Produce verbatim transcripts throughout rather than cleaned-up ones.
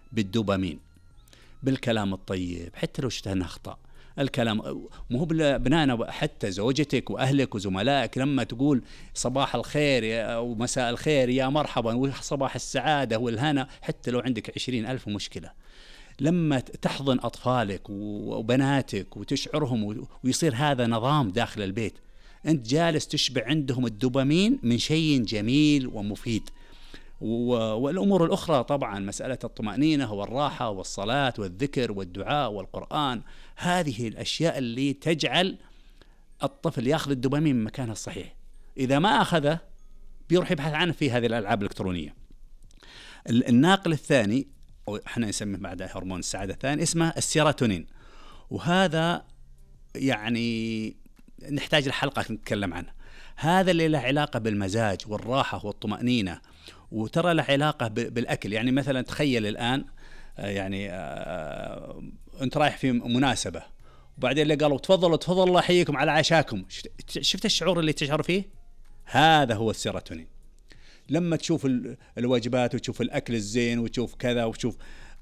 بالدوبامين، بالكلام الطيب، حتى لو اشتهنا أخطاء الكلام. مو هو بنانا، حتى زوجتك وأهلك وزملائك لما تقول صباح الخير ومساء الخير يا مرحبا وصباح السعادة والهنا، حتى لو عندك عشرين ألف مشكلة، لما تحضن أطفالك وبناتك وتشعرهم ويصير هذا نظام داخل البيت، أنت جالس تشبع عندهم الدوبامين من شيء جميل ومفيد. والأمور الأخرى طبعا مسألة الطمأنينة والراحة والصلاة والذكر والدعاء والقرآن، هذه الأشياء اللي تجعل الطفل يأخذ الدوبامين من مكانه الصحيح. إذا ما أخذه بيروح يبحث عنه في هذه الألعاب الإلكترونية. الناقل الثاني احنا نسميه بعد هرمون السعادة الثاني اسمه السيروتونين، وهذا يعني نحتاج الحلقة نتكلم عنه. هذا اللي له علاقة بالمزاج والراحة والطمأنينة، وترى له علاقة بالأكل. يعني مثلا تخيل الآن يعني آه أنت رايح في مناسبة وبعدين اللي قالوا تفضلوا تفضلوا الله يحييكم على عشاكم، شفت الشعور اللي تشعر فيه؟ هذا هو السيروتونين. لما تشوف الوجبات وتشوف الأكل الزين وتشوف كذا وتشوف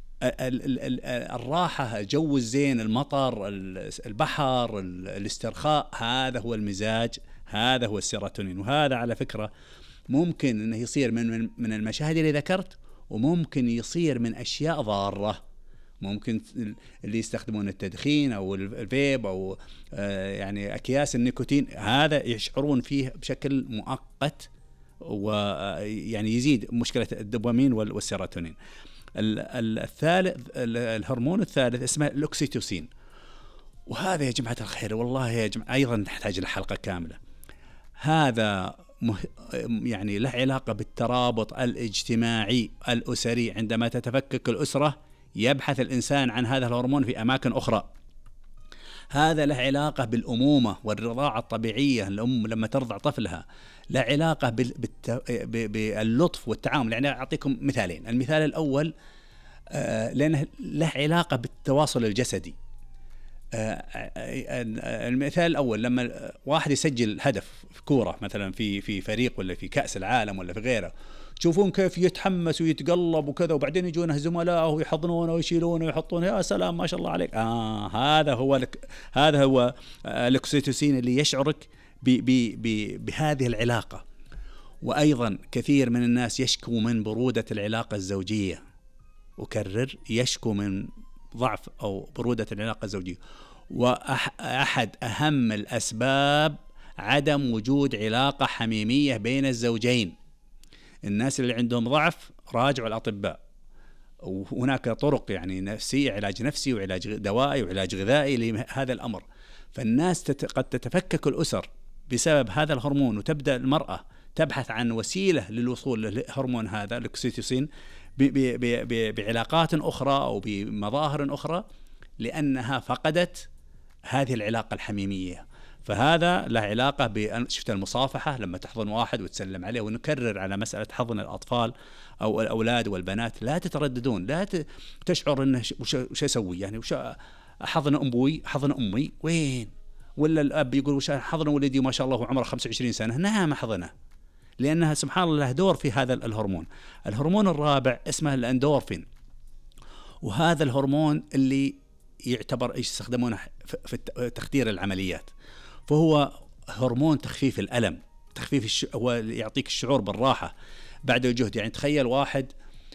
الراحة، الجو الزين، المطر، البحر، الاسترخاء، هذا هو المزاج، هذا هو السيروتونين. وهذا على فكرة ممكن أنه يصير من من المشاهد اللي ذكرت، وممكن يصير من أشياء ضارة. ممكن اللي يستخدمون التدخين أو الفيب أو يعني أكياس النيكوتين، هذا يشعرون فيه بشكل مؤقت ويعني يزيد مشكلة الدوبامين والسيروتونين. الثالث الهرمون الثالث اسمه الأكسيتوسين، وهذا يا جماعة الخير والله يا جماعة أيضا نحتاج لحلقة كاملة. هذا يعني له علاقة بالترابط الاجتماعي الأسري. عندما تتفكك الأسرة يبحث الإنسان عن هذا الهرمون في أماكن أخرى. هذا له علاقة بالأمومة والرضاعة الطبيعية، الأم لما ترضع طفلها، له علاقة باللطف والتعامل. يعني أعطيكم مثالين. المثال الأول آه لأنه له علاقة بالتواصل الجسدي. آه المثال الأول لما واحد يسجل هدف في كورة مثلا في في فريق ولا في كأس العالم ولا في غيره، تشوفون كيف يتحمس ويتقلب وكذا، وبعدين يجونه زملائه ويحضنونه ويشيلونه ويحطونه، يا سلام ما شاء الله عليك. آه هذا هو لك هذا هو الأكسيتوسين اللي يشعرك ب ب ب بهذه العلاقة. وأيضا كثير من الناس يشكو من برودة العلاقة الزوجية، أكرر يشكو من ضعف أو برودة العلاقة الزوجية. وأحد أهم الأسباب عدم وجود علاقة حميمية بين الزوجين. الناس اللي عندهم ضعف راجعوا الأطباء، وهناك طرق يعني نفسية، علاج نفسي وعلاج دوائي وعلاج غذائي لهذا الأمر. فالناس تت... قد تتفكك الأسر بسبب هذا الهرمون، وتبدأ المرأة تبحث عن وسيلة للوصول للهرمون هذا الأكسيتوسين ب... ب... ب... ب... بعلاقات أخرى أو بمظاهر أخرى، لأنها فقدت هذه العلاقة الحميمية. فهذا له علاقة ب شفت المصافحة لما تحضن واحد وتسلم عليه. ونكرر على مسألة حضن الأطفال أو الأولاد والبنات، لا تترددون، لا تشعر إنه وش أسوي يعني، وش حضن أبوي حضن أمي وين، ولا الأب يقول وش حضن ولدي ما شاء الله عمره خمسة وعشرين سنة، نعم حضنه، لأنها سبحان الله له دور في هذا الهرمون. الهرمون الرابع اسمه الأندورفين، وهذا الهرمون اللي يعتبر يستخدمونه في تخدير العمليات. فهو هرمون تخفيف الألم، تخفيف الش... هو يعطيك الشعور بالراحة بعد الجهد. يعني تخيل واحد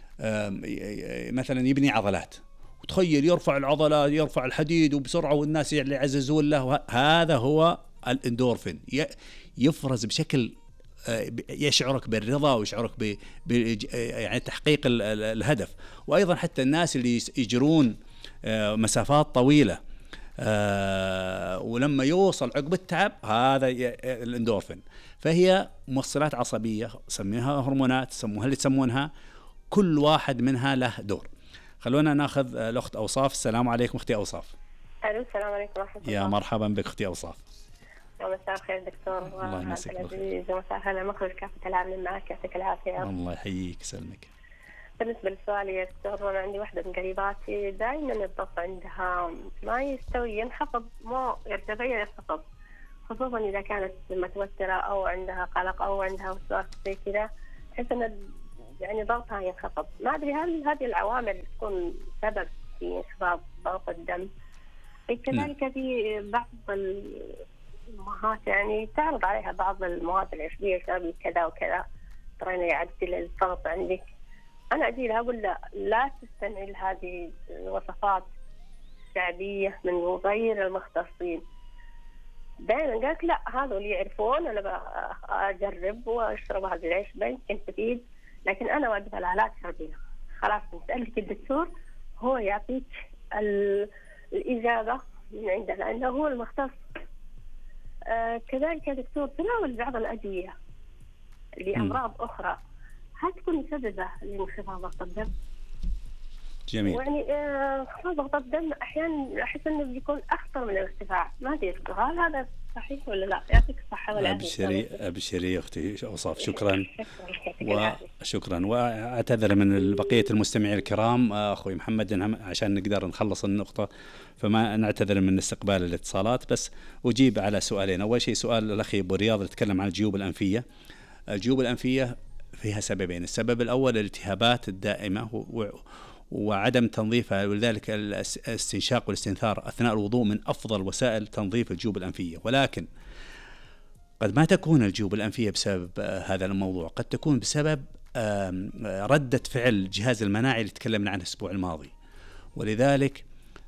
مثلا يبني عضلات، وتخيل يرفع العضلات يرفع الحديد وبسرعة والناس اللي يعززون له، هذا هو الإندورفين، يفرز بشكل يشعرك بالرضا ويشعرك ب... ب... يعني تحقيق الهدف. وأيضا حتى الناس اللي يجرون مسافات طويلة آه ولما يوصل عقب التعب، هذا الاندورفين. فهي موصلات عصبية، سميها هرمونات، سموها اللي تسمونها، كل واحد منها له دور. خلونا ناخذ الأخت أوصاف. السلام عليكم أختي أوصاف. ألو السلام عليكم ورحمة الله. يا مرحبا بك أختي أوصاف. مساء الخير دكتور. الله يمسيك بالخير. مساء هلا مخرج كافة العالم معك، يعطيك العافية. الله يحييك يسلمك. بالنسبة لسؤالي يا دكتور، أنا عندي واحدة من قريباتي دائما الضغط عندها ما يستوي، ينخفض مو يرتفع ينخفض، خصوصا إذا كانت متوترة أو عندها قلق أو عندها وسواس زي كذا، تحس إن يعني ضغطها ينخفض. ما أدري هل هذه العوامل تكون سبب في انخفاض ضغط الدم؟ كذلك في بعض الأمهات يعني تعرض عليها بعض المواد العشبية شربي كذا وكذا ترين يعدل الضغط عندك. أنا أجي لها أقول لا لا تستعمل هذه الوصفات الشعبية من غير المختصين. دائما قالت لا هذا اللي يعرفون، أنا بجرب وأشرب هذه العشبة يمكن تفيد، لكن أنا وقفها لها لا تشربيها. خلاص نسألك الدكتور هو يعطيك الإجابة من عنده لأنه هو المختص. آه كذلك يا دكتور تناول بعض الأدوية لأمراض أخرى هل تكون مسببة لانخفاض ضغط الدم؟ جميل. يعني انخفاض ضغط الدم أحيانا أحس إنه بيكون أخطر من الارتفاع. ما أدري هل هذا صحيح ولا لا؟ يعطيك الصحة والعافية. أبشري أبشري أختي أوصاف. شكرا وشكرا وأعتذر من بقية المستمعين الكرام أخوي محمد عشان نقدر نخلص النقطة، فما نعتذر من استقبال الاتصالات. بس أجيب على سؤالين. أول شيء سؤال الأخي أبو رياض اللي تكلم عن الجيوب الأنفية. الجيوب الأنفية فيها سببين. السبب الأول الالتهابات الدائمة وعدم تنظيفها، ولذلك الاستنشاق والاستنثار أثناء الوضوء من أفضل وسائل تنظيف الجيوب الأنفية. ولكن قد ما تكون الجيوب الأنفية بسبب هذا الموضوع، قد تكون بسبب ردة فعل الجهاز المناعي اللي تكلمنا عنه الأسبوع الماضي. ولذلك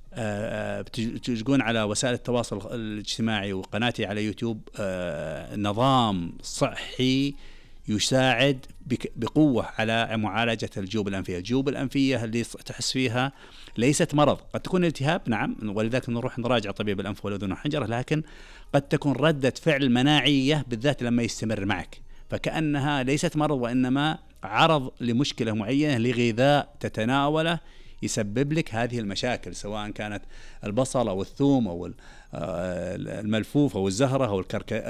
بتلقون على وسائل التواصل الاجتماعي وقناتي على يوتيوب نظام صحي يساعد بقوة على معالجة الجيوب الأنفية. الجيوب الأنفية اللي تحس فيها ليست مرض، قد تكون التهاب نعم، ولذلك نروح نراجع طبيب الأنف والأذن والحنجرة، لكن قد تكون ردة فعل مناعية بالذات لما يستمر معك، فكأنها ليست مرض وإنما عرض لمشكلة معينة لغذاء تتناوله يسبب لك هذه المشاكل، سواء كانت البصل أو الثوم أو الملفوف أو الزهرة أو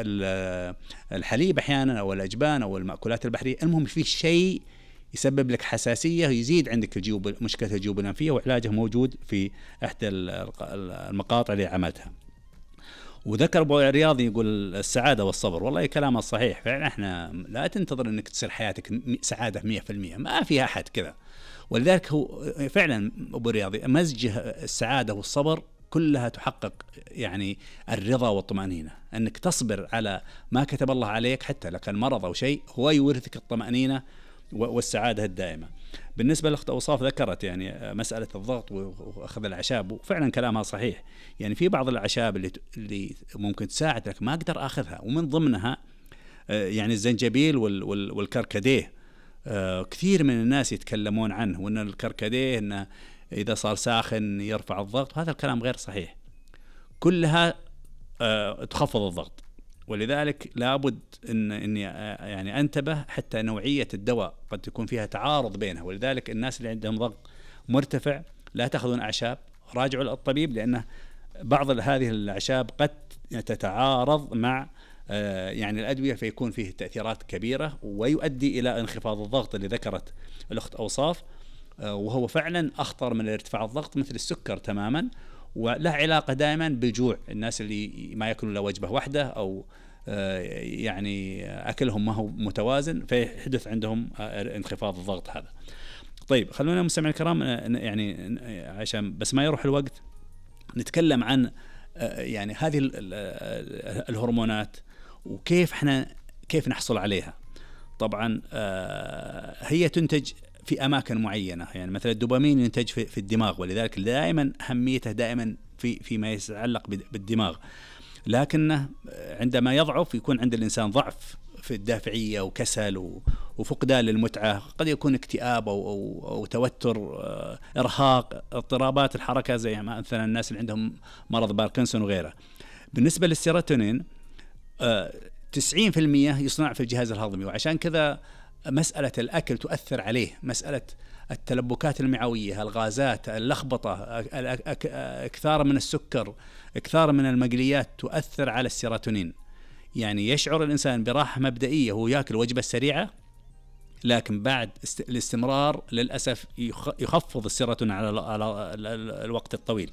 الحليب أحيانا أو الأجبان أو المأكولات البحرية. المهم في شيء يسبب لك حساسية يزيد عندك الجيوب، مشكلة الجيوب الأنفية، وعلاجه موجود في إحدى المقاطع اللي عملتها. وذكر أبو رياض يقول السعادة والصبر. والله كلامه صحيح فعلا. احنا لا تنتظر انك تصير حياتك سعادة مية في المية، ما في أحد كذا. ولذلك هو فعلا أبو رياض مزج السعادة والصبر كلها تحقق يعني الرضا والطمأنينة، أنك تصبر على ما كتب الله عليك حتى لو كان مرض أو شيء، هو يورثك الطمأنينة والسعادة الدائمة. بالنسبة لأخت أوصاف ذكرت يعني مسألة الضغط وأخذ الأعشاب، وفعلا كلامها صحيح. يعني في بعض الأعشاب اللي اللي ممكن تساعد لك ما أقدر أخذها، ومن ضمنها يعني الزنجبيل والكركديه. كثير من الناس يتكلمون عنه، وأن الكركديه إنه إذا صار ساخن يرفع الضغط، وهذا الكلام غير صحيح. كلها تخفض الضغط، ولذلك لابد إن إني يعني أنتبه حتى نوعية الدواء قد تكون فيها تعارض بينها. ولذلك الناس اللي عندهم ضغط مرتفع لا تأخذون أعشاب، راجعوا الطبيب، لأنه بعض هذه الأعشاب قد تتعارض مع يعني الأدوية، فيكون فيه تأثيرات كبيرة ويؤدي إلى انخفاض الضغط اللي ذكرت الأخت أوصاف، وهو فعلا أخطر من ارتفاع الضغط مثل السكر تماما، وله علاقة دائما بالجوع. الناس اللي ما يأكلون إلا وجبة واحدة أو يعني أكلهم ما هو متوازن فيحدث عندهم انخفاض الضغط هذا. طيب خلونا مستمعين الكرام يعني عشان بس ما يروح الوقت نتكلم عن يعني هذه الهرمونات وكيف احنا كيف نحصل عليها. طبعا هي تنتج في أماكن معينة، يعني مثلا الدوبامين ينتج في الدماغ، ولذلك دائما أهميته دائما في فيما يتعلق بالدماغ. لكنه عندما يضعف يكون عند الإنسان ضعف في الدافعية وكسل وفقدان للمتعة، قد يكون اكتئاب أو, أو, أو توتر، إرهاق، اضطرابات الحركة زي مثلا الناس اللي عندهم مرض باركنسون وغيره. بالنسبة للسيروتونين تسعين بالمئة يصنع في الجهاز الهضمي، وعشان كذا مسألة الأكل تؤثر عليه. مسألة التلبكات المعوية، الغازات، اللخبطة، اكثار من السكر، اكثار من المقليات تؤثر على السيروتونين. يعني يشعر الإنسان براحة مبدئية وهو يأكل وجبة سريعة، لكن بعد الاستمرار للأسف يخفض السيروتونين على الوقت الطويل.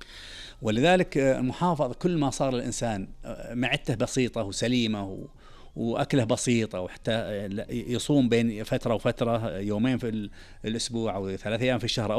ولذلك المحافظة كل ما صار الإنسان معدته بسيطة وسليمة واكله بسيط، او حتى يصوم بين فتره وفتره يومين في الاسبوع او ثلاث ايام في الشهر